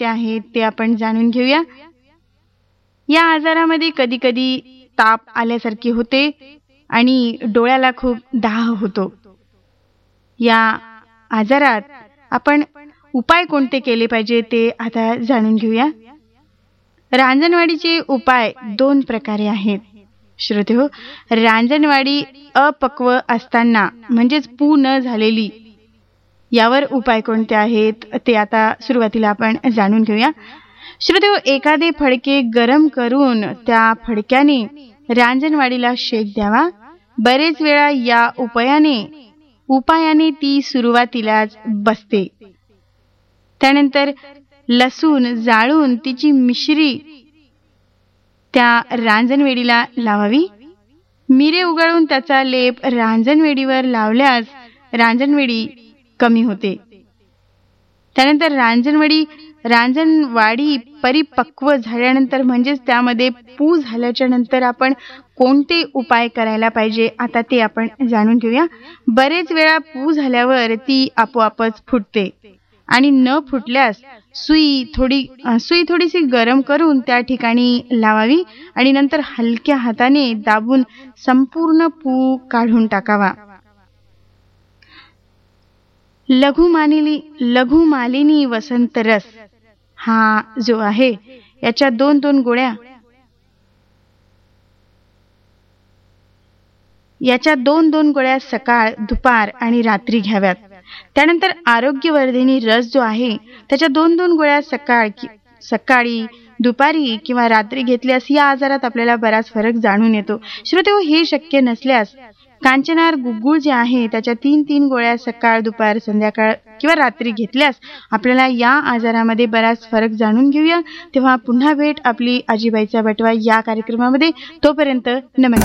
कोणते आहेत ते आपण जाणून घेऊया. या आजारामध्ये कधी कधी ताप आल्यासारखे होते आणि डोळ्याला खूप दाह होतो. या आजारात आपण उपाय कोणते केले पाहिजे ते आता जाणून घेऊया. रांजणवाडीचे उपाय 2 प्रकारे आहेत. श्रोतेहो, रांजणवाडी अपक्व असताना म्हणजेच पू न झालेली, यावर उपाय कोणते आहेत ते आता सुरुवातीला आपण जाणून घेऊया. श्रोतेहो, एखादे फडके गरम करून त्या फडक्याने रांजणवाडीला शेक द्यावा. बरेच वेळा या उपायाने ती सुरुवातीलाच बसते. त्यानंतर लसूण जाळून तिची मिश्री त्या रांजणवेडीला लावावी. मिरे उगाळून त्याचा लेप रांजणवेडीवर लावल्यास रांजणवेडी कमी होते. त्यानंतर रांजणवाडी परिपक्व झाल्यानंतर म्हणजेच त्यामध्ये पू झाल्याच्या नंतर आपण कोणते उपाय करायला पाहिजे आता ते आपण जाणून घेऊया. बरेच वेळा पू झाल्यावर ती आपोआपच फुटते आणि न फुटल्यास सुई थोडीशी गरम करून त्या ठिकाणी लावावी आणि नंतर हलक्या हाताने दाबून संपूर्ण पू काढून टाकावा. लघुमालिनी वसंत रस हा जो आहे याच्या 2 गोळ्या सकाळ, दुपार आणि रात्री घ्याव्यात. त्यानंतर आरोग्यवर्धिनी रस जो आहे त्याच्या 2 गोळ्या सकाळी, दुपारी किंवा रात्री घेतल्यास या आजारात आपल्याला बराच फरक जाणून येतो. श्रोतेहो, हे शक्य नसल्यास कांचनार गुग्गुळ जे आहे त्याच्या 3 गोळ्या सकाळ, दुपार, संध्याकाळ किंवा रात्री घेतल्यास आपल्याला या आजारामध्ये बराच फरक जाणून घेऊया. तेव्हा पुन्हा भेट आपली आजीबाईचा बटवा या कार्यक्रमामध्ये. तोपर्यंत नमस्कार.